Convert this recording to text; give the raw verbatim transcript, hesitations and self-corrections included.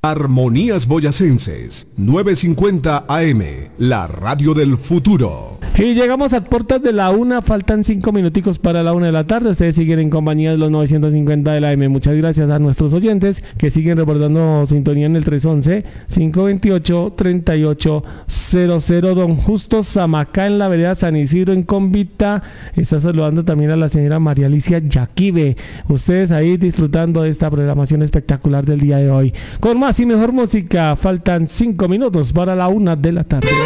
Armonías Boyacenses, novecientos cincuenta A M, la radio del futuro. Y llegamos a puertas de la una, faltan cinco minuticos para la una de la tarde. Ustedes siguen en compañía de los novecientos cincuenta de la M. Muchas gracias a nuestros oyentes que siguen reportando sintonía en el tres once, cinco veintiocho, treinta y ocho cero cero. Don Justo Zamacá en la vereda San Isidro en Convita está saludando también a la señora María Alicia Yaquibe. Ustedes ahí disfrutando de esta programación espectacular del día de hoy. Con más y mejor música, faltan cinco minutos para la una de la tarde.